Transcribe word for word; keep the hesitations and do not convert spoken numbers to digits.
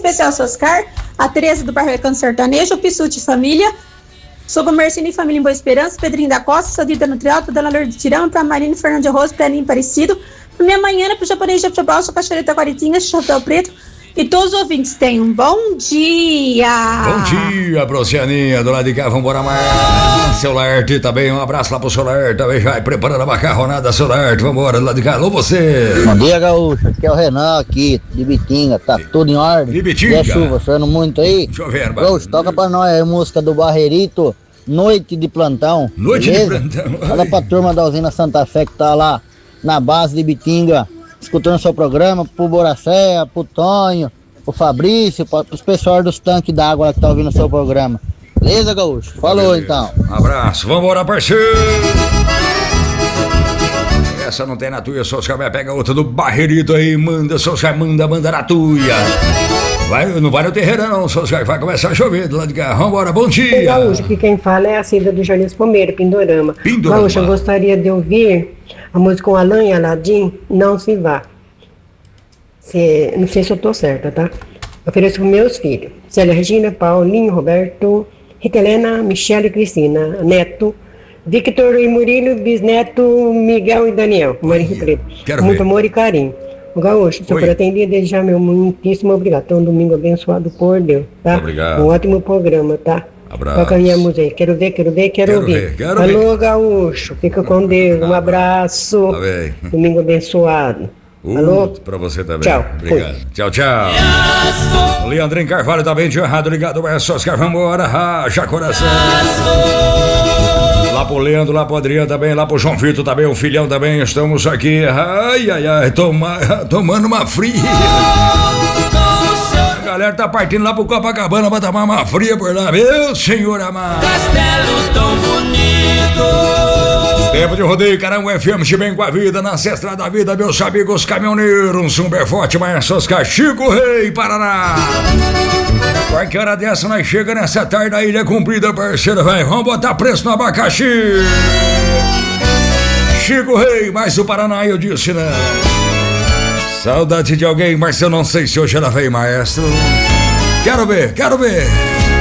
especial Soscar, a Tereza do Bairro Recanto Sertanejo, o Pissuti Família, Sogo Mercini Família em Boa Esperança, Pedrinho da Costa, Sadita Nutrialto, Dona Lourdes de Tirão, pra Marina Fernando de Arroz, pra Aninho Parecido, pra minha manhã, pro japonês de Japão, sua Cachoeireta Quaritinha, Chapéu Preto. E todos os ouvintes tenham um bom dia. Bom dia, Procianinha, do lado de cá, vambora mais. Seu Larte também, um abraço lá pro seu Larte, também já preparando a macarronada, seu Larte, vambora, do lado de cá, alô você. Bom dia, Gaúcho, aqui é o Renan aqui, de Bitinga, tá tudo em ordem? De Bitinga. E a chuva, chorando muito aí? Deixa eu ver, Gaúcho, toca pra nós aí a música do Barreirito, Noite de Plantão. Noite beleza? de Plantão. Fala pra turma da usina Santa Fé que tá lá na base de Bitinga, escutando seu programa, pro Boracéia, pro Tonho, pro Fabrício, pros pessoal dos tanques d'água lá que tá ouvindo o seu programa. Beleza, Gaúcho? Falou, beleza. Então. Um abraço, vambora, parceiro. Essa não tem na tuia, Soscar vai pegar outra do Barreirito aí, manda, Soscar, manda, manda na tuia. Vai, não vai no terreiro não, Soscar, vai começar a chover do lado de cá. Vambora, bom dia. Gaúcho, que quem fala é a Cida do Jardim Palmeira, Pindorama. Pindorama. Gaúcho, eu gostaria de ouvir a música com Alan e Aladim, Não Se Vá. Se, não sei se eu tô certa, tá? Ofereço para meus filhos. Célia Regina, Paulinho, Roberto, Rita Helena, Michele e Cristina, Neto, Victor e Murilo, Bisneto, Miguel e Daniel. Mãe de Preto. Muito ver. Amor e carinho. O Gaúcho, se eu for atender, desde já meu muitíssimo obrigado. Então, um domingo abençoado por Deus, tá? Obrigado. Um ótimo programa, tá? Abraço. Toca a minha música aí. Quero ver, quero ver, quero, quero ouvir. Ver, quero Alô, ver. Gaúcho, fica com Deus. Um abraço. Tá bem. Domingo abençoado. Uh, Alô? Pra você também. Tchau. Obrigado. Fui. Tchau, tchau. Leandrinho Carvalho também de errado, ligado. É só Oscar, vambora. Racha coração. Lá pro Leandro, lá pro Adriano também, lá pro João Vitor também, o filhão também. Estamos aqui. Ai, ai, ai. Toma, tomando uma fria. A galera tá partindo lá pro Copacabana pra tomar uma fria por lá. Meu senhor amado. Castelo tão bonito. Tempo de rodeio, caramba, F M, bem com a vida, na Ancestral da Vida, meus amigos caminhoneiros, um super forte, mas Oscar, Chico Rei, Paraná. Qualquer hora dessa nós chega nessa tarde da Ilha Comprida, parceiro, vai, vamos botar preço no abacaxi. Chico Rei, mais o Paraná, eu disse, né? Saudade de alguém, mas eu não sei se hoje ela veio, maestro. Quero ver, quero ver.